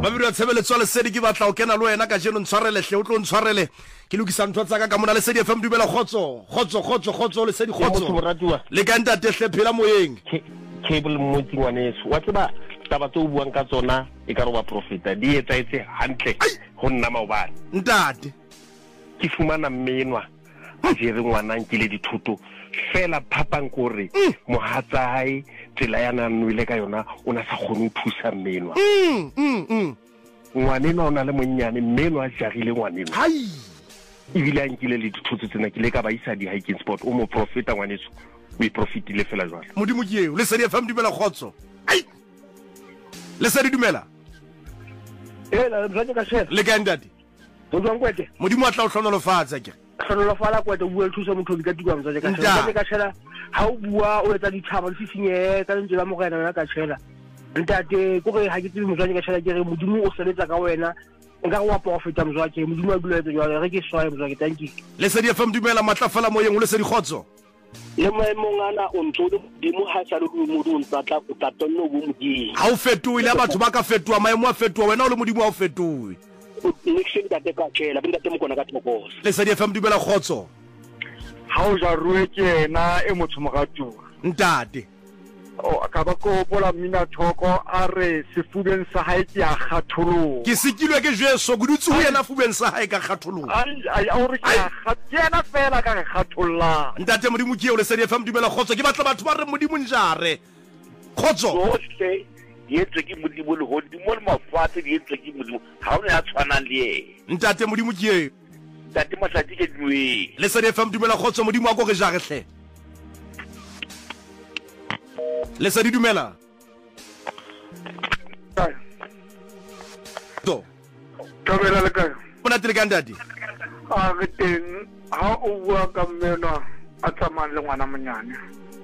Mabiro tshebeletso le sedi ke batla o kena lo wena ka jeno ntshwarele hle o tlo ntshwarele ke lokisa ntho tsa ka mona le sedi FM dumela khotso le sedi khotso le ka ntate hle phela moyeng cable motsi ngwaneso wa tseba taba tse o buang ka tsona e ka re wa profita di etsaetse hantle go nna maobane ntate ke fumana mmenwa a jere ngwana nkile dithuto fela phapang kore mohatsa hae tsela ya nanwile ka yona o na sa khone o thusa mmenwa ngwaneno ona le monnyane mmenwa a jagile ngwaneno hai ibile a nkile le dithuto tsena ke le ka ba isa di hiking sport o mo profita ngwaneso o profitile fela jwale modimo ke eo le sedi FM dumela khotso ai le sedi dumela la mzanye ka shela le ka ntate o tswang kwete modimo a tla o hlonolofatsa ke hlonolofala kwete o bua thusa motho di ka tikwa mzanye ka shela mzanye ka shela ha o bua o etsa ditshaba le fifinye ka lentswe la mogena wena ka shela ntate go re ha ke tsebe mzanye ka shela ke re modimo o seletsa ka wena nka go wa profita mzwake modimo a dula etsa jwale re ke swaye mzwake thank you le sedi FM dumela matlafala moyeng o le sedi khotso le maemongana o ntso le modimo ha sa le modimo o ntsa o tla tonno bo modimo ha o fetoile ya batho ba ka fetoa maemo a fetoa wena o le modimo a o fetoe nixing date ka tshela binda temo kona ka thokoza le sedi FM dumela khotso ha o ja ruwe ke ena e motho mogatu ntate o ka ba ko bola mina thoko a re sefubeng sa hae ke a kgatholo ke sekilwe ke Jesu go dutse ho yena fubeng sa hae ka kgatholo ai a re ke yena fela ka kgatholla ntate modimo ke eo le sedi FM dumela khotso ke batla batho ba re modimo njare khotso ohle yetse ke modimo le hodimo le mafatshe di yetse ke modimo ha o ne a tshwanang le yena ntate modimo ke eo tate mahlati ke duwe le sedi FM dumela khotso modimo a go re jare hle le sedi dumela to tabela le ka bona tele ka ntate a re teng ha o bua ka mmena a tsamang le ngwana monyane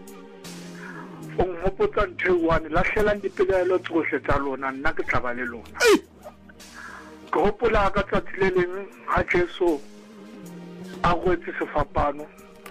o mmopotsa ntho one la hlelang dipelaelo tsohle tsa lona nna ke tla ba le lona ke hopola ka tsatsi le leng ha Jesu a gwetse sefapano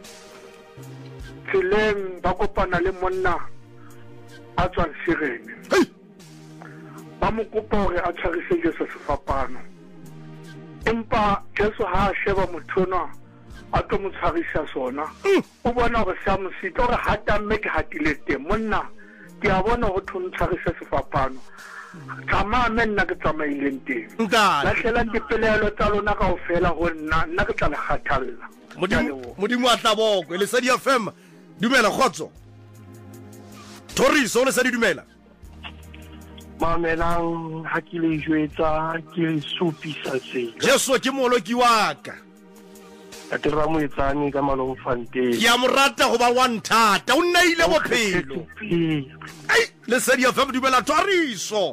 tseleng ba kopana le monna a tswang Sirene ba mo kopa hore a tshwarise Jesu sefapano empa Jesu ha sheba mothona a tlo mo tshwarisa sona o bona gore sa mo sita gore hata mme ke hatile teng monna ke a bona go thon tshwarisa sefapano tsama menna ke tsamaileng teng la hlela dipelelo tsa lona ka o fela go nna ke tla le khathalla modimo a tla bokwe le sedi FM dumela khotso Toriso le sedi dumela mamelang ha ke le jwetsa ke supisa se Jesu ke moloki wa ka a tira mo etsane ka malong fante ke a morata go ba wa nthata o nnaile bophelo ai le sedi FM dumela Toriso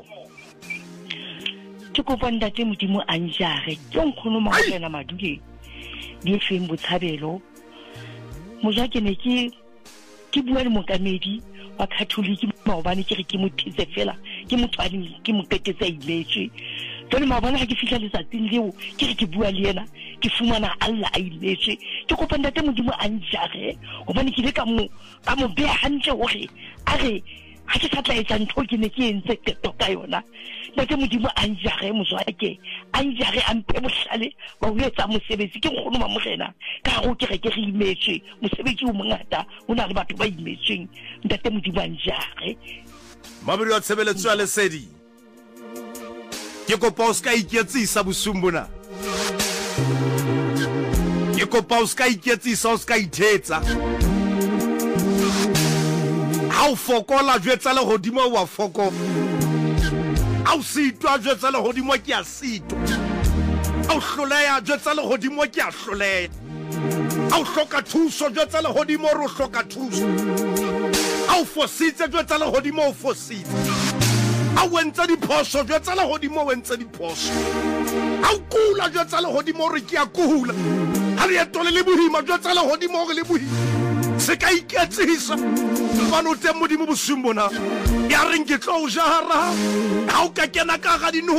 ke kopanda te modimo a njare ke nkgono magena madule di feng botshabelo moja ke ne ke bua le mokamedi wa Catholic maobane ke re ke mothitse fela ke motswadi ke moketetse iletswe jone maobane ha ke fihla letsatsing leo ke re ke bua le yena ke fumana Allah a iletswe ke kopanda te modimo a njare hobane ke le ka mo be hantle hore a re ha ke tla etsa ntho ke ne ke entse keto ka yona ntate modimo a njare moswake a njare a mpe bohlale ba ho etsa mosebetsi ke nkgono ma morena ka go ke re ke re imetswe mosebetsi o mongata o na le batho ba imetsweng ntate modimo a njare mabiri wa tshebeletso ya lesedi ke kopa o ska iketsisa bosumbona ke kopa o ska iketsisa o ska ithetsa ha o fokola jwetsa le godimo wa foko ha o sitwa jwetsa le godimo ke a sitwa ha o hloleya jwetsa le godimo ke a hloleya ha o hloka thuso jwetsa le godimo re o hloka thuso ha o fositse jwetsa le godimo o fositse ha o entse diphoso jwetsa le godimo o entse diphoso ha o kula jwetsa le godimo re ke a kula ha re etole le bohima jwetsa le godimo re le bohima se ka iketsisa bana o teng modimo bosumbona ya reng ke tlo o jara ha o ka kena ka ga dino